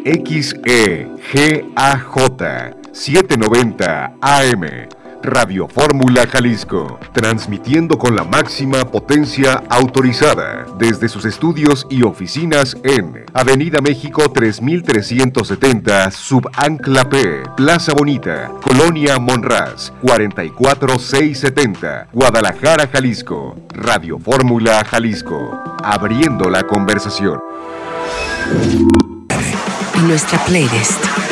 XEGAJ 790 AM. Radio Fórmula Jalisco, transmitiendo con la máxima potencia autorizada desde sus estudios y oficinas en Avenida México 3370, Subancla P, Plaza Bonita, Colonia Monraz, 44670, Guadalajara, Jalisco. Radio Fórmula Jalisco, abriendo la conversación. En nuestra playlist